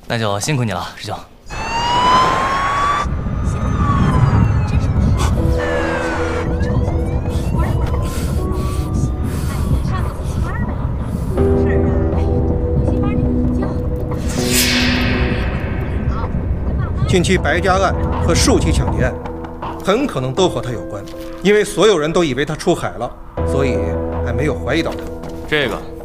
那就辛苦你了，师兄。 近期白家案和数起抢劫案，很可能都和他有关，因为所有人都以为他出海了，所以还没有怀疑到他。 这个